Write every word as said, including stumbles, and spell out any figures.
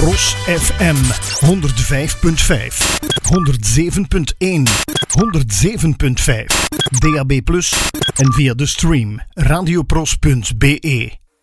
Pros F M honderd vijf punt vijf, honderd zeven punt één, honderd zeven punt vijf, D A B plus en via de stream radiopros punt b e.